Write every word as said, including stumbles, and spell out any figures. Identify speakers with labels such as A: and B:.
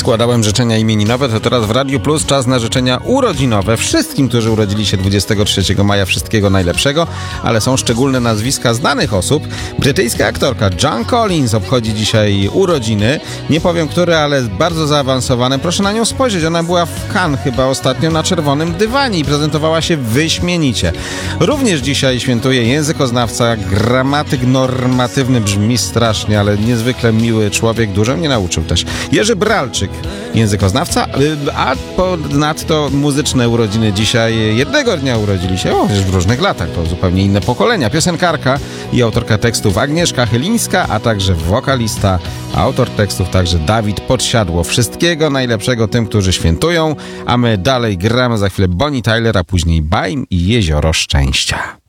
A: Składałem życzenia imieninowe, to teraz w Radiu Plus czas na życzenia urodzinowe. Wszystkim, którzy urodzili się dwudziestego trzeciego maja, wszystkiego najlepszego, ale są szczególne nazwiska znanych osób. Brytyjska aktorka Joan Collins obchodzi dzisiaj urodziny. Nie powiem, które, ale bardzo zaawansowane. Proszę na nią spojrzeć. Ona była w Cannes chyba ostatnio na czerwonym dywanie i prezentowała się wyśmienicie. Również dzisiaj świętuje językoznawca, gramatyk normatywny, brzmi strasznie, ale niezwykle miły człowiek, dużo mnie nauczył też. Jerzy Bralczyk, językoznawca, a ponadto muzyczne urodziny dzisiaj, jednego dnia urodzili się, o, w różnych latach, to zupełnie inne pokolenia. Piosenkarka i autorka tekstów Agnieszka Chylińska, a także wokalista, autor tekstów także Dawid Podsiadło. Wszystkiego najlepszego tym, którzy świętują, a my dalej gramy za chwilę Bonnie Tyler, a później Baim i Jezioro Szczęścia.